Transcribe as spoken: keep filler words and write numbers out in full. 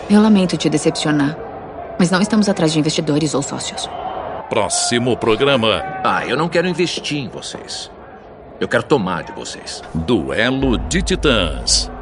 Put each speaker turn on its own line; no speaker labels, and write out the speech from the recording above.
Eu lamento te decepcionar, mas não estamos atrás de investidores ou sócios.
Próximo programa.
Ah, eu não quero investir em vocês. Eu quero tomar de vocês.
Duelo de Titãs.